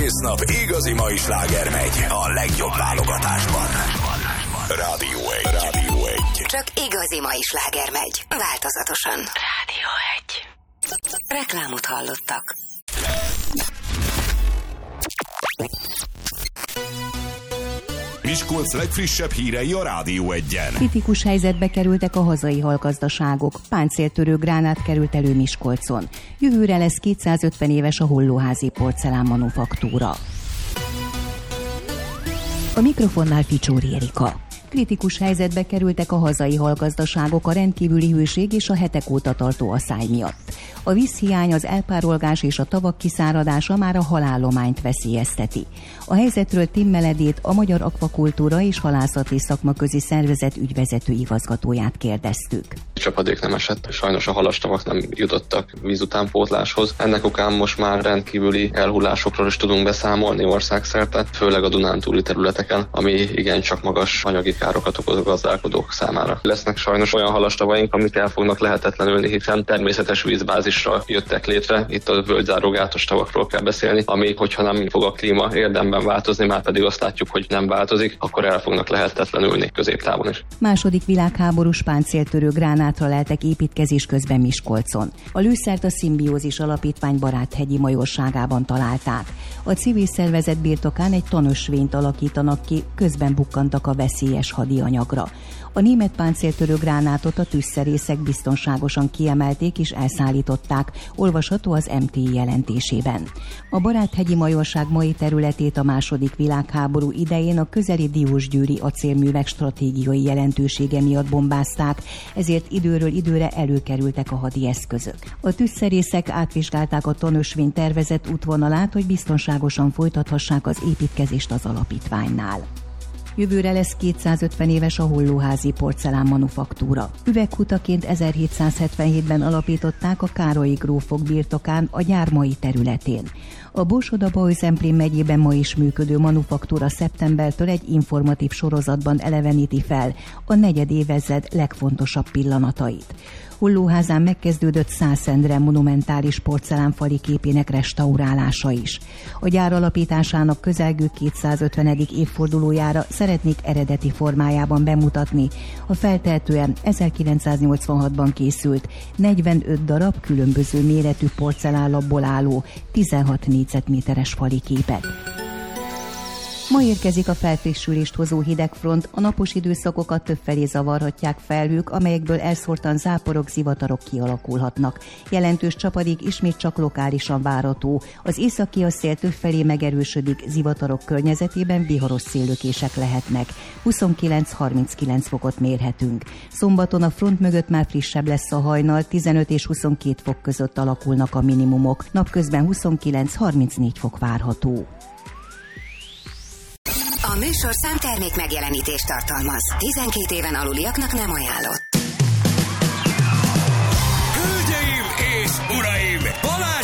Egész nap igazi mai sláger megy a legjobb válogatásban. Rádió 1. Csak igazi mai sláger megy. Változatosan. Rádió 1. Reklámot hallottak. Miskolc legfrissebb hírei a Rádió 1-en. Kritikus helyzetbe kerültek a hazai halgazdaságok. Páncéltörő gránát került elő Miskolcon. Jövőre lesz 250 éves a Hollóházi porcelán manufaktúra. A mikrofonnál Ficsóri Erika. Kritikus helyzetbe kerültek a hazai halgazdaságok a rendkívüli hőség és a hetek óta tartó asszály miatt. A vízhiány, az elpárolgás és a tavak kiszáradása már a halállományt veszélyezteti. A helyzetről Tim Meledét, a Magyar Akvakultúra és Halászati Szakmaközi Szervezet ügyvezető igazgatóját kérdeztük. Csapadék nem esett, sajnos a halastavak nem jutottak vízutánpótláshoz. Ennek okán most már rendkívüli elhullásokról is tudunk beszámolni országszerte, főleg a Dunántúli területeken, ami igencsak magas anyagi károkat okoz a gazdálkodók számára. Lesznek sajnos olyan halastavaink, amik el fognak lehetetlenülni, hiszen természetes vízbázisra jöttek létre. Itt a völgyzárógátos tavakról kell beszélni, ami, hogyha nem fog a klíma érdemben változni, már pedig azt látjuk, hogy nem változik, akkor el fognak lehetetlenülni középtávon is. Második világháborús páncéltörő gránátra leltek építkezés közben Miskolcon. A lőszert a Szimbiózis Alapítvány Baráthegyi majorságában találták. A civil szervezet birtokán egy tanösvényt alakítanak ki, közben bukkantak a veszélyes hadianyagra. A német páncéltörő gránátot a tűzszerészek biztonságosan kiemelték és elszállították, olvasható az MTI jelentésében. A Baráthegyi majorság mai területét a második világháború idején a közeli diósgyőri acélművek stratégiai jelentősége miatt bombázták, ezért időről időre előkerültek a hadi eszközök. A tűzszerészek átvizsgálták a tanösvény tervezett útvonalát, hogy biztonságosan folytathassák az építkezést az alapítványnál. Jövőre lesz 250 éves a Hollóházi porcelán manufaktúra. Üveghutaként 1777-ben alapították a Károlyi grófok birtokán a gyár mai területén. A Borsod-Abaúj-Zemplén megyében ma is működő manufaktúra szeptembertől egy informatív sorozatban eleveníti fel a negyedévezred legfontosabb pillanatait. Hollóházán megkezdődött Szász Endre monumentális porcelánfali képének restaurálása is. A gyár alapításának közelgő 250. évfordulójára szeretnék eredeti formájában bemutatni a feltehetően 1986-ban készült 45 darab különböző méretű porcelánlapból álló 16 négyzetméteres fali képet. Ma érkezik a felfrissülést hozó hidegfront, a napos időszakokat többfelé zavarhatják felhők, amelyekből elszórtan záporok, zivatarok kialakulhatnak. Jelentős csapadék ismét csak lokálisan várható. Az északi szél többfelé megerősödik, zivatarok környezetében viharos széllökések lehetnek. 29-39 fokot mérhetünk. Szombaton a front mögött már frissebb lesz a hajnal, 15 és 22 fok között alakulnak a minimumok. Napközben 29-34 fok várható. A műsorszám termék megjelenítést tartalmaz. 12 éven aluliaknak nem ajánlott. Hölgyeim és uraim!